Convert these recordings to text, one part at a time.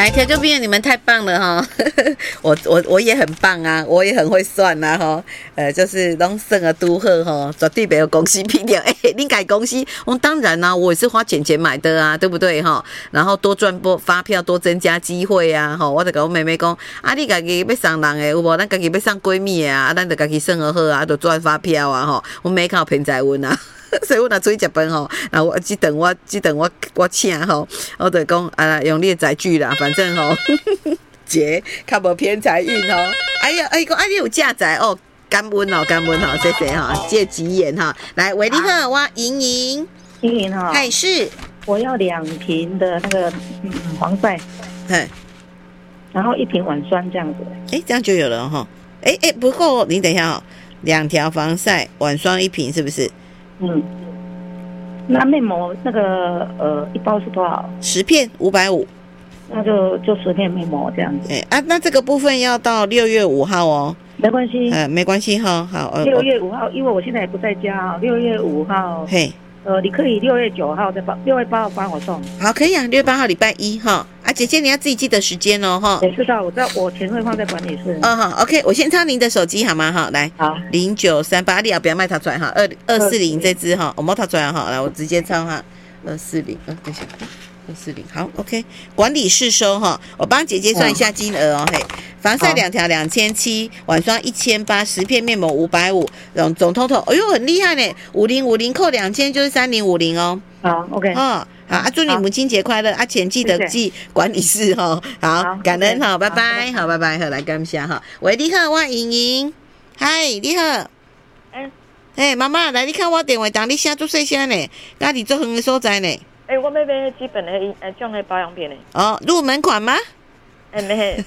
来，听众朋友，你们太棒了哈！我也很棒啊，我也很会算啊哈。就是拢算啊拄好哈，绝对没有公司批掉。你改公司，当然啦、我也是花钱买的啊，对不对哈？然后多赚波发票，多增加机会啊哈。我就跟我妹妹讲，啊，你家己要送人的有无？咱家己要送闺蜜的啊，咱就家己算好好啊，就赚发票啊哈。我没靠偏财运啊。所以我若出去食饭吼，然后这顿我请吼，我就讲啊，用你的载具啦，反正吼，节较无偏财运吼。哎呀，讲你有价值哦，感恩哦，谢谢哈，借吉言哈。来，喂，你好，我莹莹哈， 嗨是， 我要2瓶的那个防晒，然后1瓶晚霜这样子。 这样就有了哈。不过你等一下哦，2条防晒，晚霜1瓶，是不是？ 那面膜那个一包是多少 ？10片550， 那就10片面膜这样子。 那这个部分要到6月5号哦。 没关系， 没关系哈，好。 6月5号，因为我现在也不在家啊。6月5号， 嘿， 你可以6月9号再6月8号帮我送。 好，可以啊，6月8号礼拜一哈。姐姐你要自己记得时间哦哈。 我知道，我钱会放在管理室。 好 ，OK， 我先抄您的手机好吗？哈，来， 好 0938，你要不要卖它出来哈？240这支哈，我摸它出来哈，来，我直接抄哈，240，等一下。240好 ，OK， 管理室收哈，我帮姐姐算一下金额哦，嘿，防晒2条2700，晚霜1800，10片面膜550，总 total， 哎呦很厉害呢，5050扣2000就是3050哦。 好 ，OK， 好，祝你母亲节快乐，钱记得寄管理室哈，好，感恩哈，拜拜，好，拜拜，好，来感谢哈，喂，你好，我莹莹，嗨，你好，妈妈，来，你看我电话档，你声做细声呢，家己做远的所在呢。 我要买基本的种的保养品呢。 入门款吗？ 没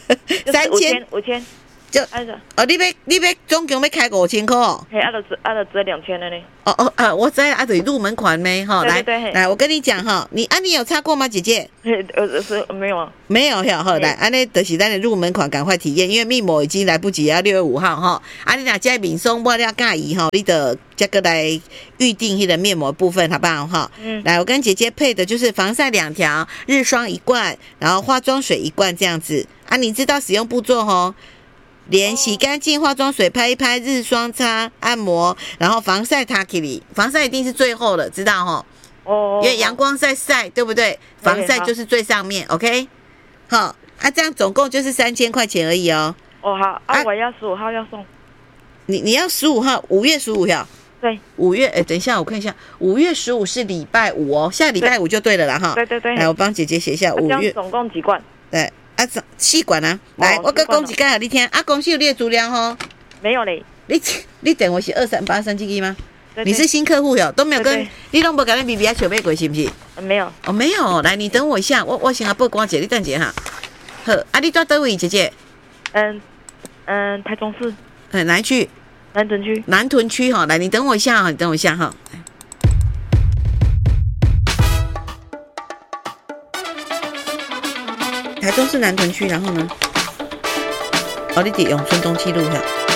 ，5000， 就你要总共要开5000块哦。 就只2000了呢。 我知道，就是入门款咩哈？来，我跟你讲哈，你有擦过吗，姐姐？ 没有啊。 没有好，来，安尼就是咱的入门款，赶快体验，因为面膜已经来不及，要6月5号哈。你若这面霜我了介意哈，你的这个来预定那个面膜部分好不好哈？来，我跟姐姐配的就是防晒2条，日霜1罐，然后化妆水1罐这样子啊。你知道使用步骤吼？脸洗干净，化妆水拍一拍，日霜擦，按摩，然后防晒塔起里，防晒一定是最后的，知道吼？因为阳光在晒，对不对？防晒就是最上面 ，OK？ 好，这样总共就是3000块钱而已哦。 好，我要15号要送。 你要15号，5月15号。 对 ，5月，等一下我看一下，5月15是礼拜5哦，下礼拜5就对了啦哈。 对。 来，我帮姐姐写一下5月。 总共几罐？ 对。4罐啊，来，我跟讲一个你听，公司有你的资料吼？ 没有嘞。 你电话是2383这个吗？你是新客户哟，都没有跟你都没跟咱 BBI 求备过是不是？ 没有。 没有。来，你等我一下，我先报关姐，你等一下哈。好，你住哪位姐姐？ 台中市。 哪一区？ 南屯区。 南屯区哈，来，你等我一下哈，台中市南屯区，然后呢？你伫永春东七路哈。